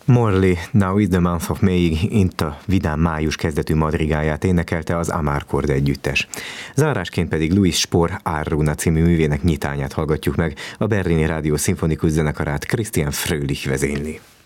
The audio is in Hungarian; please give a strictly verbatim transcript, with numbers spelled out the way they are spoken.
Morley, Now is the Month of May, itt a vidám május kezdetű madrigáját énekelte az Amarcord együttes. Zárásként pedig Louis Spohr Árruna című művének nyitányát hallgatjuk meg, a berlini rádió szimfonikus zenekarát Christian Fröhlich vezényli.